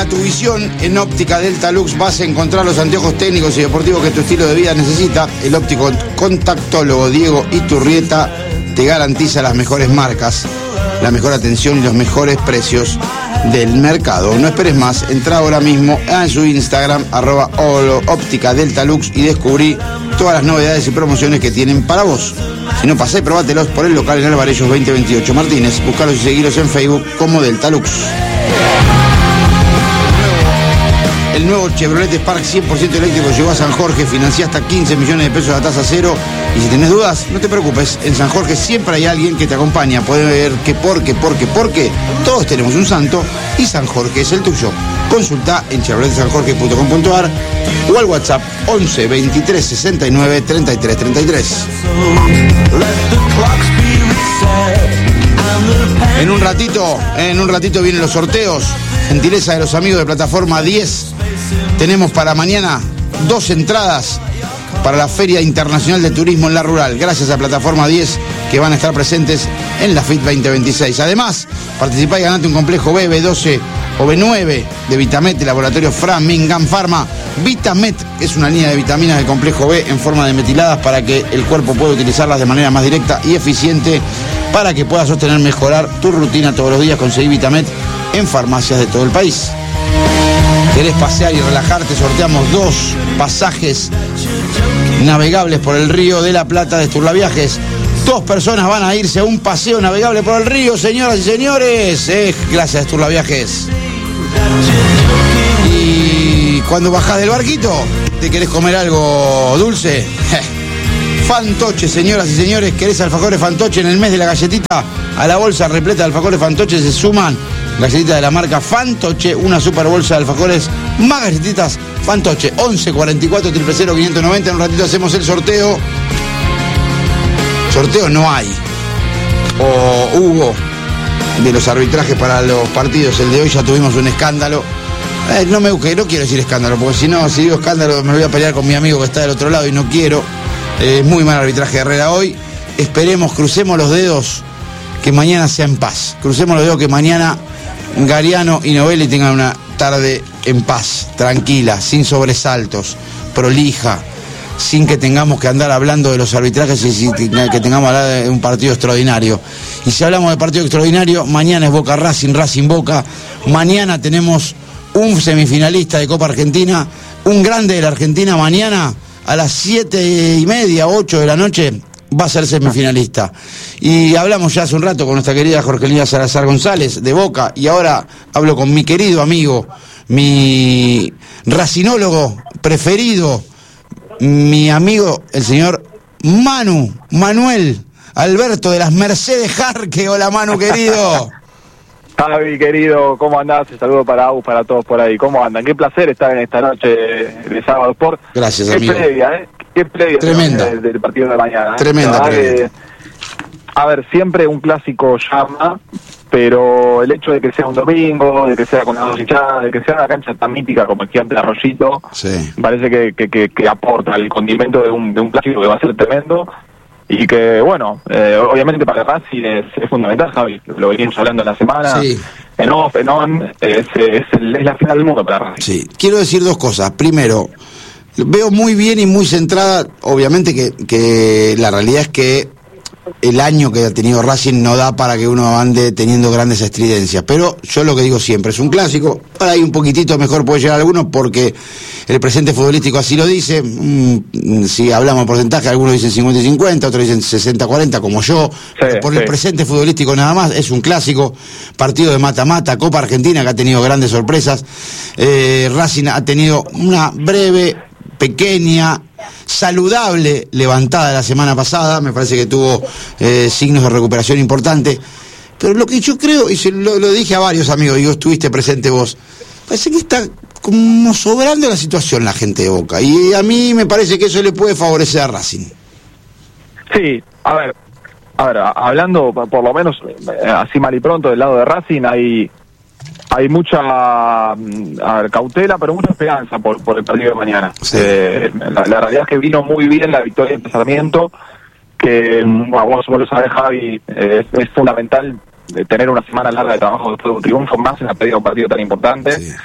Mejora tu visión. En Óptica Delta Lux vas a encontrar los anteojos técnicos y deportivos que tu estilo de vida necesita. El óptico contactólogo Diego Iturrieta te garantiza las mejores marcas, la mejor atención y los mejores precios del mercado. No esperes más, entra ahora mismo en su Instagram, @óptica Delta Lux, y descubrí todas las novedades y promociones que tienen para vos. Si no, pasá y probátelos por el local en Alvarellos 2028 Martínez. Búscalos y seguilos en Facebook como Delta Lux. El nuevo Chevrolet Spark 100% eléctrico llegó a San Jorge, financia hasta 15 millones de pesos a tasa cero. Y si tenés dudas, no te preocupes, en San Jorge siempre hay alguien que te acompaña. Puede ver que porque todos tenemos un santo y San Jorge es el tuyo. Consulta en chevroletsanjorge.com.ar o al WhatsApp 11 23 69 33 33. En un ratito vienen los sorteos. Gentileza de los amigos de Plataforma 10. Tenemos para mañana 2 entradas para la Feria Internacional de Turismo en la Rural, gracias a Plataforma 10, que van a estar presentes en la FIT 2026. Además, participá y ganate un complejo B, B12 o B9 de Vitamet, de Laboratorio Framingham Pharma. Vitamet es una línea de vitaminas del complejo B en forma de metiladas para que el cuerpo pueda utilizarlas de manera más directa y eficiente, para que puedas sostener, mejorar tu rutina todos los días. Conseguí Vitamet en farmacias de todo el país. ¿Querés pasear y relajarte? Sorteamos 2 pasajes navegables por el Río de la Plata de Sturlaviajes. 2 personas van a irse a un paseo navegable por el río, señoras y señores. Gracias a Sturlaviajes. Y cuando bajás del barquito, ¿te querés comer algo dulce? Fantoche, señoras y señores. ¿Querés alfajores Fantoche en el mes de la galletita? A la bolsa repleta de alfajores Fantoche se suman galletitas de la marca Fantoche, una super bolsa de alfajores más galletitas Fantoche. 11 44 000 590. En un ratito hacemos el sorteo. Sorteo no hay, o hubo, de los arbitrajes para los partidos. El de hoy ya tuvimos un escándalo. No quiero decir escándalo, porque si digo escándalo me voy a pelear con mi amigo que está del otro lado y no quiero. Muy mal arbitraje de Herrera hoy. Esperemos, crucemos los dedos, que mañana sea en paz. Crucemos los dedos que mañana Gariano y Novelli tengan una tarde en paz, tranquila, sin sobresaltos, prolija, sin que tengamos que andar hablando de los arbitrajes y sin que tengamos que hablar de un partido extraordinario. Y si hablamos de partido extraordinario, mañana es Boca Racing, Racing Boca. Mañana tenemos un semifinalista de Copa Argentina, un grande de la Argentina. Mañana a las 7:30, 8 de la noche va a ser semifinalista. Y hablamos ya hace un rato con nuestra querida Jorgelina Salazar González de Boca, y ahora hablo con mi querido amigo, mi racinólogo preferido, mi amigo, el señor Manuel Alberto de las Mercedes Jarque. Hola, Manu, querido. Javi, querido, ¿cómo andás? Un saludo para Agus, para todos por ahí. ¿Cómo andan? Qué placer estar en esta noche de Sábado Sport. Gracias, amigo. Qué previa tremenda del partido de mañana. Tremenda. A ver, siempre un clásico llama, pero el hecho de que sea un domingo, de que sea con la dos hinchadas, de que sea una cancha tan mítica como el Gigante de Arroyito, sí, parece que aporta el condimento de un clásico que va a ser tremendo. Y que, bueno, obviamente para Racing es fundamental, Javi, lo venimos hablando en la semana. Sí. En off, en on, es la final del mundo para Racing. Sí, quiero decir 2 cosas. Primero, veo muy bien y muy centrada, obviamente que la realidad es que el año que ha tenido Racing no da para que uno ande teniendo grandes estridencias, pero yo lo que digo siempre, es un clásico. Por ahí un poquitito mejor puede llegar a algunos porque el presente futbolístico así lo dice. Si hablamos de porcentaje, algunos dicen 50-50, otros dicen 60-40, como yo. Sí, por el presente futbolístico nada más, es un clásico. Partido de mata-mata, Copa Argentina, que ha tenido grandes sorpresas. Racing ha tenido una breve, pequeña, saludable levantada la semana pasada. Me parece que tuvo signos de recuperación importante. Pero lo que yo creo, y lo dije a varios amigos, y estuviste presente vos, parece que está como sobrando la situación la gente de Boca. Y a mí me parece que eso le puede favorecer a Racing. Sí, a ver, hablando por lo menos así mal y pronto del lado de Racing, hay mucha cautela, pero mucha esperanza por el partido de mañana. Sí. La realidad es que vino muy bien la victoria en Sarmiento, que vos lo sabés, Javi, es fundamental tener una semana larga de trabajo después de un triunfo, más en la pérdida de un partido tan importante. Sí.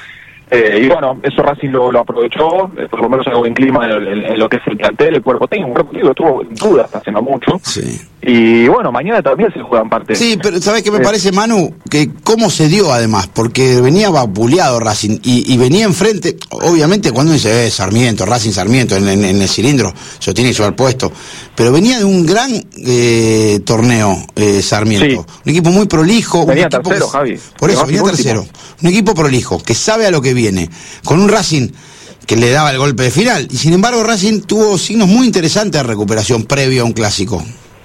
Y bueno, eso Racing lo aprovechó, por lo menos algo en clima en lo que es el plantel, el cuerpo técnico. Un cuerpo técnico estuvo en duda hasta hace no mucho. Sí. Y bueno, mañana también se juegan parte. Sí, pero ¿sabés qué me parece, Manu? Que cómo se dio además, porque venía vapuleado Racing y venía enfrente, obviamente cuando dice Sarmiento, Racing Sarmiento en el cilindro, se lo tiene que llevar puesto, pero venía de un gran torneo Sarmiento, Sí. Un equipo muy prolijo. Venía tercero, Javi. Por eso, venía Último. tercero. Un equipo prolijo, que sabe a lo que viene, con un Racing que le daba el golpe de final, y sin embargo Racing tuvo signos muy interesantes de recuperación previo a un clásico.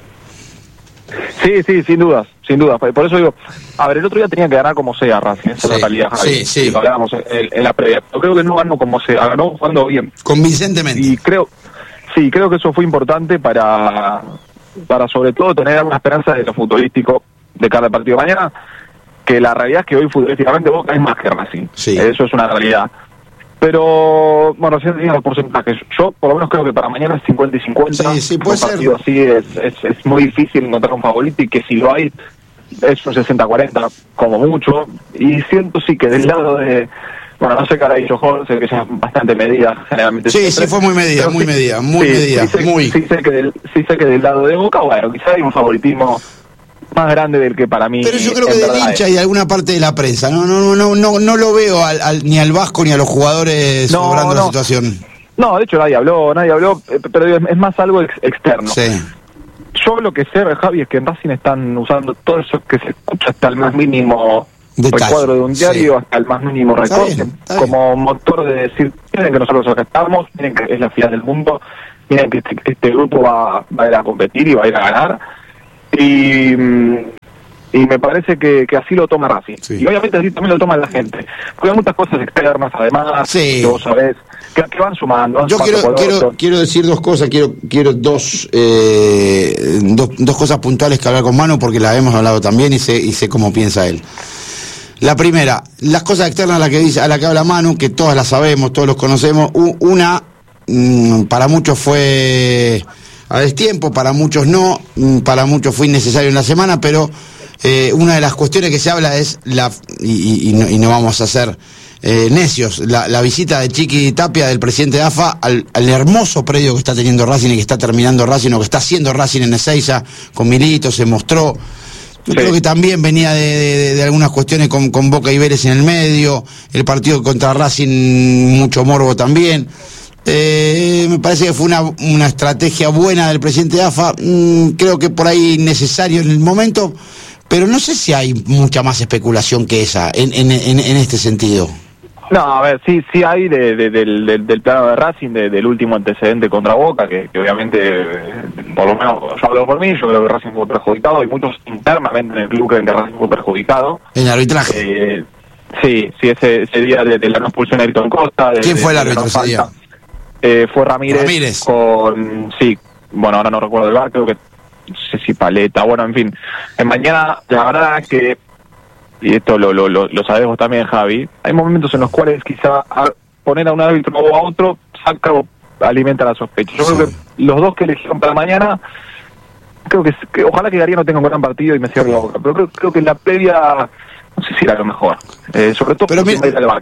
Sí, sin dudas. Por eso digo, a ver, el otro día tenía que ganar como sea Racing, esa es la realidad, Javi. Sí. Lo hablábamos en la previa. Yo creo que no ganó como sea, ganó jugando bien. Convincentemente. Y creo que eso fue importante para sobre todo tener alguna esperanza de lo futbolístico de cada partido de mañana, que la realidad es que hoy futbolísticamente Boca es más que Racing. Sí. Eso es una realidad. Pero, bueno, recién tenía los porcentajes. Yo, por lo menos, creo que para mañana es 50 y 50. Sí, puede ser. Un partido así es muy difícil encontrar un favorito y que si lo hay, es un 60-40, como mucho. Y siento, sí, que del lado de... Bueno, no sé qué hará dicho Jorge, que ya es bastante medida, generalmente. Sí, fue muy medida, muy medida. Sí sé que del lado de Boca, bueno, quizá hay un favoritismo más grande del que para mí. Pero yo creo que del hincha y de alguna parte de la prensa no lo veo ni al Vasco ni a los jugadores sobrando la situación. No, de hecho nadie habló, pero es más algo externo. Sí. Yo lo que sé, Javi, es que en Racing están usando todo eso que se escucha hasta el más mínimo detalle, recuadro de un diario, hasta el más mínimo recorte, como motor de decir, miren que nosotros acá estamos, miren que es la final del mundo, miren que este grupo va a ir a competir y va a ir a ganar. Y me parece que así lo toma Racing. Sí. Y obviamente así también lo toma la gente. Porque hay muchas cosas externas, además, sí, que vos sabés, que van sumando. Yo quiero decir dos cosas, quiero dos cosas puntuales que hablar con Manu, porque la hemos hablado también y sé cómo piensa él. La primera, las cosas externas a la que habla Manu, que todas las sabemos, todos los conocemos. Una, para muchos fue a destiempo, para muchos no, para muchos fue innecesario en la semana, pero una de las cuestiones que se habla es y no vamos a ser necios, la visita de Chiqui Tapia, del presidente de AFA, al hermoso predio que está teniendo Racing y que está terminando Racing, o que está haciendo Racing en Ezeiza, con Milito, se mostró. Yo creo que también venía de algunas cuestiones con Boca y Vélez en el medio, el partido contra Racing, mucho morbo también. Me parece que fue una estrategia buena del presidente de AFA, creo que por ahí necesario en el momento, pero no sé si hay mucha más especulación que esa en este sentido. No, a ver, sí hay del plano de Racing, del último antecedente contra Boca, que obviamente, por lo menos yo hablo por mí, yo creo que Racing fue perjudicado, y muchos internamente en el club creen que Racing fue perjudicado. En arbitraje. Sí, ese día de la no expulsión de Ayrton Costa. ¿Quién fue el árbitro ese día? Fue Ramírez. Bueno, ahora no recuerdo el bar, creo que no sé si Paleta, bueno, en fin. Mañana, la verdad es que, y esto lo sabemos también, Javi, hay momentos en los cuales quizá poner a un árbitro o a otro saca o alimenta la sospecha. Yo creo que los dos que eligieron para mañana, creo que ojalá que Gariano tenga un gran partido y me cierre la boca, pero creo que en la previa no sé si era lo mejor, sobre todo pero mira,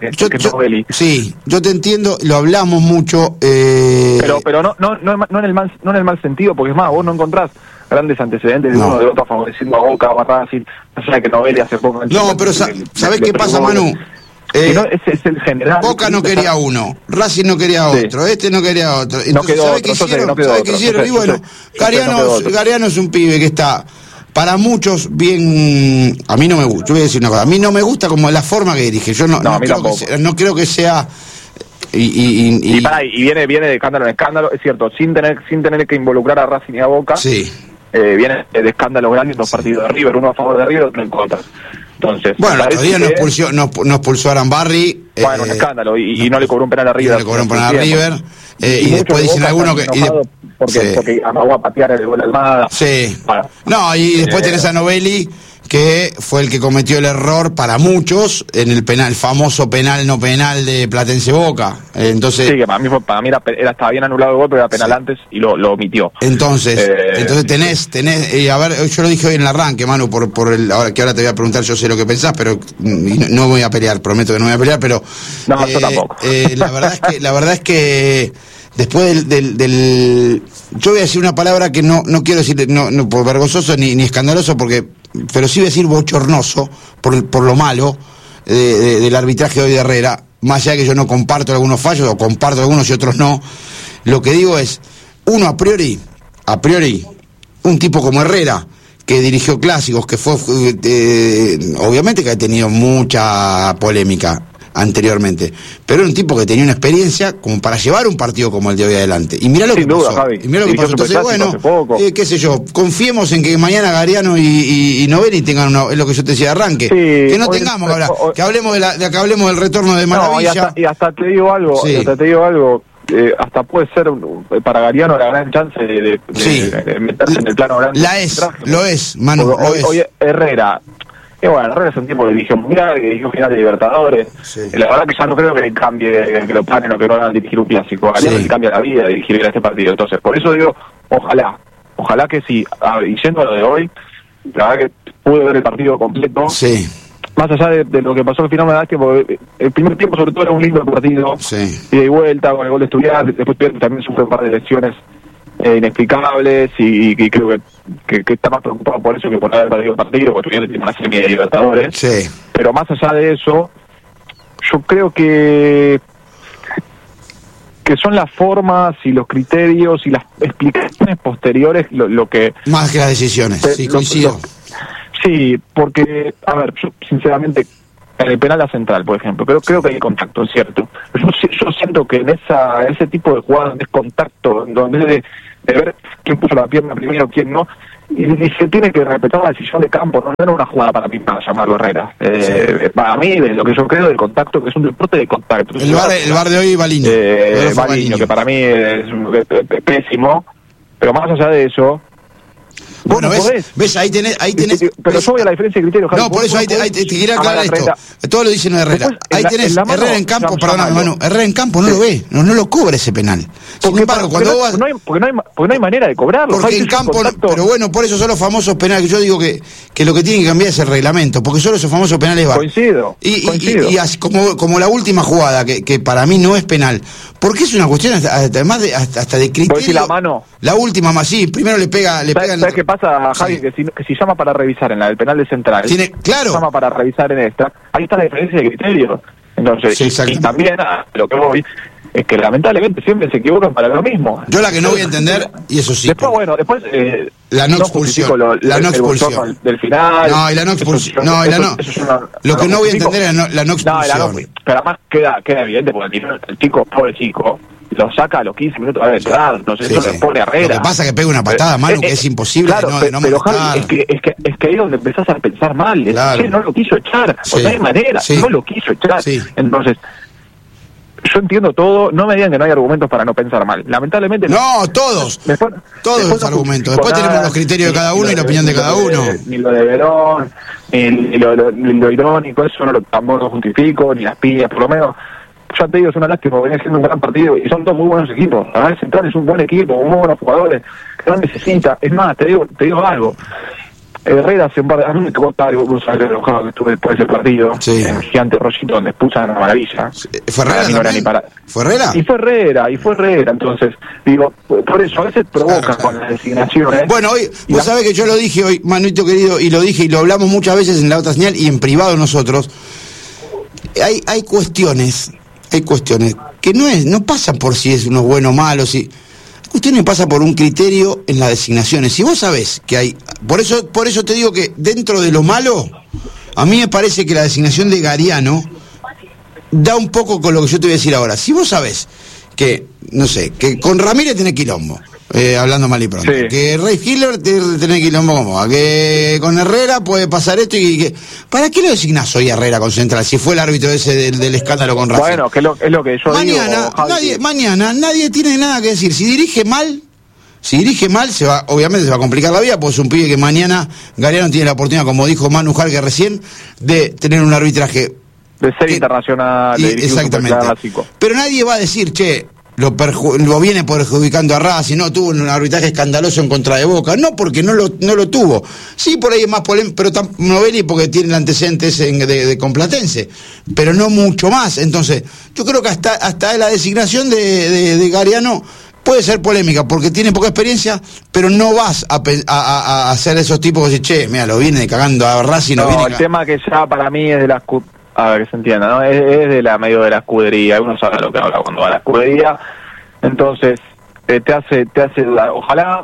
sí, yo te entiendo, lo hablamos mucho, pero no en el mal sentido, porque es más, vos no encontrás grandes antecedentes de uno de otro favoreciendo a Boca, a Racing, no sé que Novelli hace poco. No, pero ¿sabés qué pasa, Manu? Ese es el general. Boca no quería uno, Racing no quería otro, no quería otro. Entonces, ¿sabés qué hicieron? Y bueno, Gariano es un pibe que está, para muchos, bien. A mí no me gusta, yo voy a decir una cosa, a mí no me gusta como la forma que dirige, yo no creo que sea. Y viene de escándalo en escándalo, es cierto, sin tener que involucrar a Racing y a Boca. Sí. Viene de escándalos grandes, dos partidos de River, uno a favor de River, otro en contra. Entonces, bueno, el otro día no expulsó a Arambarri. Bueno, un escándalo, y no le cobró un penal a River. No le cobró un penal a River. Y después dicen algunos que. Porque amagó a patear el gol Almada. Sí. Bueno, no, y después tenés a Novelli, que fue el que cometió el error para muchos en el penal, el famoso penal no penal de Platense Boca. Entonces, sí, que para mí estaba bien anulado el gol, pero era penal antes y lo omitió. Entonces tenés, a ver, yo lo dije hoy en el arranque, Manu, ahora te voy a preguntar, yo sé lo que pensás, pero no voy a pelear, prometo que no voy a pelear, pero no, yo tampoco. La verdad es que después del yo voy a decir una palabra que no quiero decir, no por vergonzoso ni escandaloso, pero sí voy a decir bochornoso por lo malo del arbitraje hoy de Herrera, más allá de que yo no comparto algunos fallos, o comparto algunos y otros no. Lo que digo es, uno a priori, un tipo como Herrera, que dirigió clásicos, que fue obviamente que ha tenido mucha polémica anteriormente, pero era un tipo que tenía una experiencia como para llevar un partido como el de hoy adelante. Y mirá lo que pasó. Javi. Y mirá lo que pasó. Entonces, bueno, qué sé yo, confiemos en que mañana Gariano y Novelli tengan es lo que yo te decía de arranque. Sí, que no tengamos que hablar, que hablemos que hablemos del retorno de Maravilla. Y hasta te digo algo, hasta puede ser para Gariano la gran chance de meterse en el plano grande. Lo es, Manu, Hoy Herrera. Y bueno, Herrera es un tipo que dirigió Mundial, que dirigió Final de Libertadores. Sí. La verdad que ya no creo que le cambie, que lo planen o que no hagan dirigir un clásico. A le cambia la vida de dirigir este partido. Entonces, por eso digo, ojalá que sí. Y yendo a lo de hoy, la verdad que pude ver el partido completo. Sí. Más allá de lo que pasó al final, me da que el primer tiempo sobre todo era un lindo partido. Sí. Ida y vuelta, con el gol de Estudiantes. Después también sufrió un par de lesiones inexplicables y creo que está más preocupado por eso que por haber perdido el partido, porque Estudiantes tiene una semi de Libertadores. Sí. Pero más allá de eso, yo creo que son las formas y los criterios y las explicaciones posteriores lo que... Más que las decisiones, sí, coincido. Sí, porque, a ver, yo sinceramente, en el penal a Central, por ejemplo, creo que hay contacto, es cierto. Yo siento que en ese tipo de jugadas donde es contacto, donde de ver quién puso la pierna primero, quién no, y se tiene que respetar la decisión de campo, no era una jugada para mí para llamarlo Herrera. Para mí, de lo que yo creo del contacto, que es un deporte de contacto. El bar de hoy, Baliño. Baliño, que para mí es pésimo, pero más allá de eso... Bueno, ves, ahí tenés... Pero yo voy a la diferencia de criterio, Javi. No, por eso ahí te quiero aclarar esto. Todo lo dicen de Herrera. Ahí tenés Herrera en campo, perdóname, Manu, Herrera en campo no lo ve, no lo cobra ese penal. Sin embargo, cuando vos vas... Porque no hay manera de cobrarlo. Porque en campo... Pero bueno, por eso son los famosos penales. Yo digo que lo que tiene que cambiar es el reglamento, porque solo esos famosos penales van. Coincido. Y así, como la última jugada, que para mí no es penal, porque es una cuestión además hasta de criterio. ¿Puedes decir la mano? La última más, sí, primero le pega... ¿Sabes qué pasa, Javi? Sí. Que si llama para revisar en la del penal de Central, claro, llama para revisar en esta, ahí está la diferencia de criterio. Entonces, y también lo que voy es que lamentablemente siempre se equivocan para lo mismo. Yo la que no voy a entender, y eso sí. Después la no expulsión. La no expulsión. Del final. No, y la no expulsión. No, y la no. Lo que no voy a entender es la no expulsión. Pero además queda evidente porque el chico, pobre chico, lo saca a los 15 minutos de entrar, entonces eso le pone a Herrera. Lo que pasa es que pega una patada, Manu, que es imposible de no pero Javi, es que ahí es donde empezás a pensar mal. Claro. No lo quiso echar, no hay manera, no lo quiso echar. Sí. Entonces, yo entiendo todo, no me digan que no hay argumentos para no pensar mal. Lamentablemente... No, todos los argumentos. Después tenemos los criterios de cada uno y la opinión de cada uno. Ni lo de Verón, ni lo irónico, eso tampoco lo justifico, ni las piñas, por lo menos... Ya te digo, es una lástima, venía siendo un gran partido y son dos muy buenos equipos. El Central es un buen equipo, muy buenos jugadores, que no necesita. Es más, te digo algo. Herrera hace un par de... A mí me tocó estar enojado que estuve después de ese partido, en el Gigante Rosito, donde expulsan a Maravilla. ¿Fue Herrera? ¿Fue Herrera? Y fue Herrera, entonces, digo, por eso a veces provoca con las designaciones. Bueno, hoy, vos sabés que yo lo dije hoy, Manuito querido, y lo dije y lo hablamos muchas veces en la otra señal y en privado nosotros. Hay cuestiones que no pasan por si es uno bueno o malo, cuestiones pasan por un criterio en las designaciones. Si vos sabés que hay... Por eso te digo que dentro de lo malo, a mí me parece que la designación de Gariano da un poco con lo que yo te voy a decir ahora. Si vos sabés que, no sé, que con Ramírez tenés quilombo, hablando mal y pronto, sí. Que Rey Hitler tenés quilombo como que con Herrera puede pasar esto y que... ¿Para qué lo designás hoy a Herrera con Central si fue el árbitro ese del escándalo con Racing? Bueno, que es lo que yo digo, nadie tiene nada que decir. Si dirige mal, Si dirige mal, obviamente se va a complicar la vida, porque es un pibe que mañana Galeano tiene la oportunidad, como dijo Manu Jarque recién, de tener un arbitraje de ser internacional, de exactamente. Pero nadie va a decir, che, lo viene perjudicando a Racing, no tuvo un arbitraje escandaloso en contra de Boca, no porque no lo tuvo, sí por ahí es más polémico, pero Novelli porque tiene el antecedente de Complatense, pero no mucho más. Entonces yo creo que hasta la designación de Galeano puede ser polémica porque tiene poca experiencia, pero no vas a hacer esos tipos que dicen, che, mira, lo viene cagando a Racing. No, el tema que ya para mí es de las... A ver, que se entienda, ¿no? Es de medio de la escudería, uno sabe lo que habla cuando va a la escudería, entonces te hace dudar. Ojalá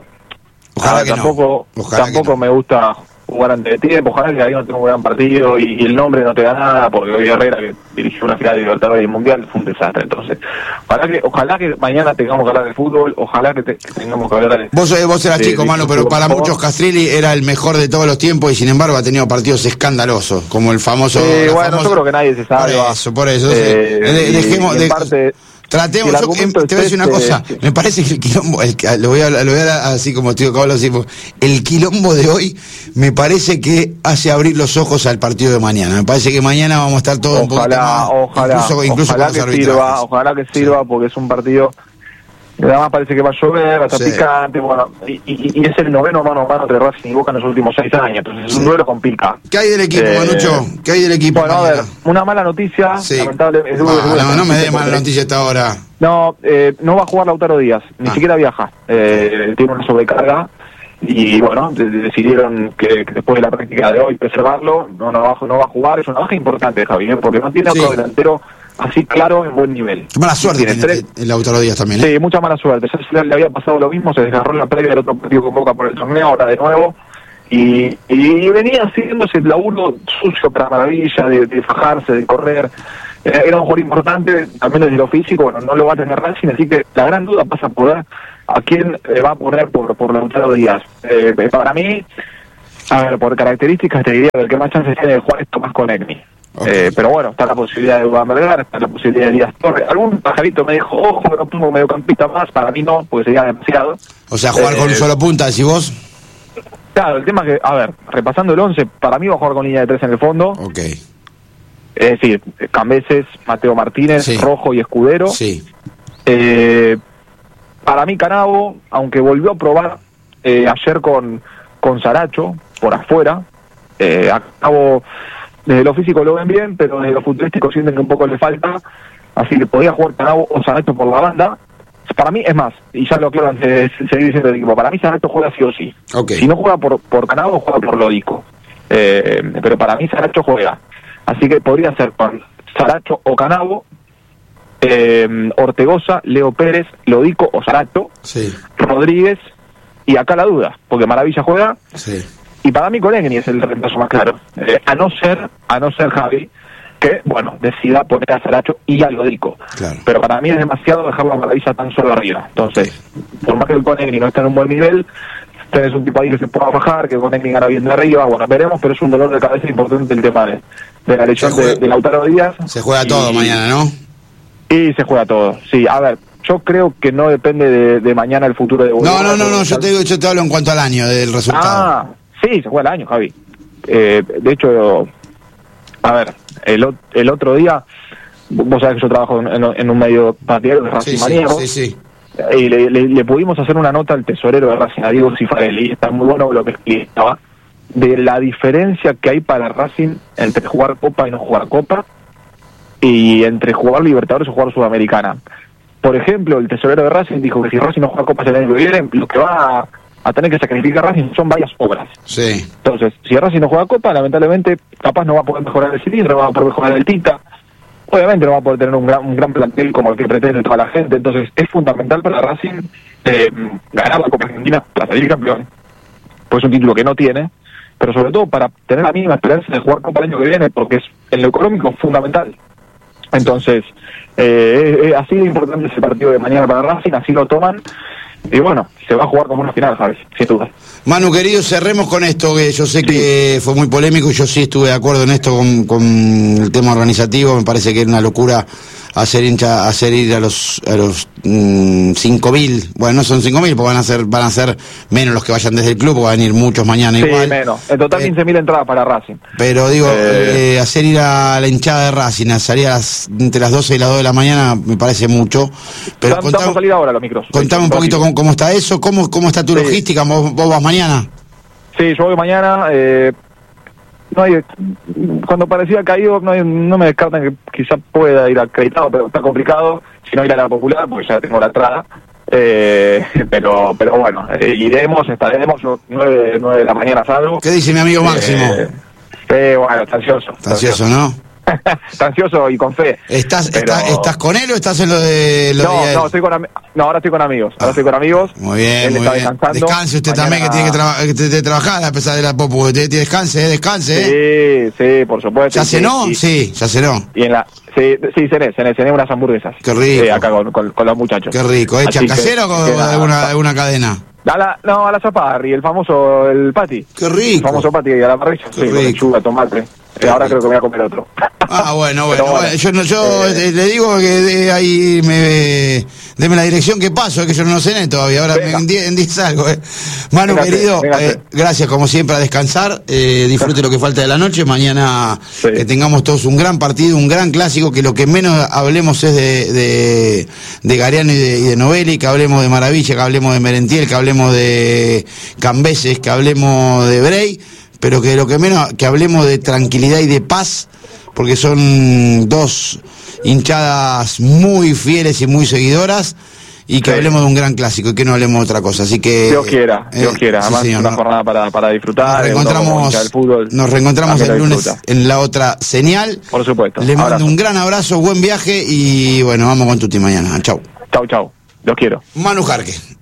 que tampoco me gusta jugar ante el tiempo, ojalá que ahí no tenga un gran partido y el nombre no te da nada, porque hoy Herrera, que dirigió una final de Libertadores y Mundial, fue un desastre. Entonces ojalá que mañana tengamos que hablar de fútbol, ojalá que tengamos que hablar de... Vos eras chico, mano, pero para muchos Castrilli era el mejor de todos los tiempos y sin embargo ha tenido partidos escandalosos, como el famoso... bueno, yo creo que nadie se sabe. Por eso. Dejemos de... Tratemos, te voy a decir una cosa, me parece que el quilombo, lo voy a dar así como tío Cabalo, así, el quilombo de hoy me parece que hace abrir los ojos al partido de mañana. Me parece que mañana vamos a estar todos un poquito más, incluso ojalá que sirva, porque es un partido que además parece que va a llover, va a estar picante, bueno, y es el noveno mano a mano entre Racing y Boca en los últimos 6 años, entonces es un duelo con pica. ¿Qué hay del equipo, Manucho? ¿Qué hay del equipo? Bueno, a ver, una mala noticia, lamentable. No me dé mala noticia hasta ahora. No va a jugar Lautaro Díaz, ni siquiera viaja, tiene una sobrecarga y bueno, decidieron que después de la práctica de hoy preservarlo, no va a jugar, es una baja importante, Javi, porque no tiene otro delantero así claro, en buen nivel. Qué mala suerte tiene el Lautaro Díaz también. Sí, mucha mala suerte. Ya le había pasado lo mismo, se desgarró en la previa del otro partido con Boca por el torneo, ahora de nuevo. Y venía haciéndose el laburo sucio para maravilla, de fajarse, de correr. Era un jugador importante, también desde lo físico, bueno, no lo va a tener Racing, así que la gran duda pasa por ver a quién va a poner por Lautaro Díaz. Para mí, a ver, por características te diría que el que más chances tiene de jugar es Tomás Konechny. Okay. Pero bueno, está la posibilidad de Duván Vergara, está la posibilidad de Díaz Torres. Algún pajarito me dijo, ojo, que no pongo mediocampista más, para mí no, porque sería demasiado. O sea, jugar con un solo punta, decís vos. Claro, el tema es que, a ver, repasando el 11, para mí va a jugar con línea de 3 en el fondo. Ok. Es decir, Cambeses, Mateo Martínez, Rojo y Escudero. Sí. Para mí Canavo, aunque volvió a probar ayer con Saracho, por afuera, a Canavo... Desde lo físico lo ven bien, pero desde lo futbolístico sienten que un poco le falta, así que podía jugar Canavo o Saracho por la banda. Para mí, es más, y ya lo quiero antes de seguir diciendo el equipo, para mí Saracho juega sí o sí. Okay. Si no juega por Canavo, juega por Lodico. Pero para mí Saracho juega. Así que podría ser con Saracho o Canavo, Ortegoza, Leo Pérez, Lodico o Saracho, Rodríguez, y acá la duda, porque Maravilla juega. Sí. Y para mí Konechny es el reemplazo más claro. A no ser Javi, que, bueno, decida poner a Saracho y a Lodico. Claro. Pero para mí es demasiado dejarlo a Maravilla tan solo arriba. Entonces, por más que el Konechny no esté en un buen nivel, tenés un tipo ahí que se pueda bajar, que Konechny gana bien de arriba, bueno, veremos, pero es un dolor de cabeza importante el tema de la lesión de Lautaro Díaz. Se juega todo mañana, ¿no? Y se juega todo, sí. A ver, yo creo que no depende de mañana el futuro de Bolívar. No, yo te hablo en cuanto al año, del resultado. Sí, se juega el año, Javi. De hecho, a ver, el otro día, vos sabés que yo trabajo en un medio partidario de Racing Maníaco. Sí. Y le pudimos hacer una nota al tesorero de Racing, a Diego Cifarelli, está muy bueno lo que explicaba, de la diferencia que hay para Racing entre jugar Copa y no jugar Copa, y entre jugar Libertadores o jugar Sudamericana. Por ejemplo, el tesorero de Racing dijo que si Racing no juega Copa el año que viene, lo que va a tener que sacrificar Racing son varias obras. Sí. Entonces, si Racing no juega Copa, lamentablemente, capaz no va a poder mejorar el cilindro, no va a poder mejorar el Tita. Obviamente no va a poder tener un gran plantel como el que pretende toda la gente. Entonces, es fundamental para Racing ganar la Copa Argentina para salir campeón. Pues es un título que no tiene, pero sobre todo para tener la mínima esperanza de jugar Copa el año que viene, porque es en lo económico fundamental. Entonces, así de importante ese partido de mañana para Racing, así lo toman. Y bueno, se va a jugar como una final, ¿sabes? Sin duda. Manu, querido, cerremos con esto, que yo sé que fue muy polémico y yo sí estuve de acuerdo en esto con el tema organizativo. Me parece que era una locura hacer ir a los 5.000, bueno, no son 5.000 porque van a ser menos los que vayan desde el club, porque van a venir muchos mañana igual. Sí, menos. En total 15.000 entradas para Racing. Pero digo, hacer ir a la hinchada de Racing, salir entre las 12 y las 2 de la mañana me parece mucho. Pero Vamos a salir ahora los micros. Contame un poquito cómo está eso, cómo está tu logística, ¿Vos vas mañana? Sí, yo voy mañana. No hay, cuando parecía caído, no me descartan que quizás pueda ir acreditado, pero está complicado. Si no, ir a la Popular, porque ya tengo la entrada. Pero bueno, estaremos. Yo 9 de la mañana salgo. ¿Qué dice mi amigo Máximo? Bueno, está ansioso. Está ansioso, ¿no? Está ansioso y con fe. ¿Estás con él o estás en lo de ahora estoy con amigos. Muy bien, él muy está bien. descansando. Descanse usted también, que tiene que trabajar a pesar de la popu. Descanse. Sí, por supuesto. ¿Ya cenó? Sí, ya cenó. Y cené unas hamburguesas. Qué rico. Acá con los muchachos. Qué rico. ¿Hecha casera o con alguna cadena? A la Zaparri, el Pati. Qué rico. El famoso Pati a la parrilla. Sí, con lechuga, tomate. Ahora creo que me voy a comer otro. Bueno. Yo le digo que ahí deme la dirección que paso, es que yo no cené todavía. Ahora en 10 salgo. Manu, querido, gracias como siempre, a descansar. Disfrute lo que falta de la noche. Mañana que tengamos todos un gran partido, un gran clásico, que lo que menos hablemos es de Gariano y de Novelli, que hablemos de Maravilla, que hablemos de Merentiel, que hablemos de Cambeses, que hablemos de Brey, pero que lo que menos, que hablemos de tranquilidad y de paz, porque son dos hinchadas muy fieles y muy seguidoras, y que hablemos de un gran clásico y que no hablemos de otra cosa. Así que Dios quiera. Además, sí, una jornada para disfrutar. Nos reencontramos el lunes en la otra señal. Por supuesto. Les mando un gran abrazo, buen viaje y bueno, vamos con Tuti mañana. Chau. Chau. Los quiero. Manu Jarque.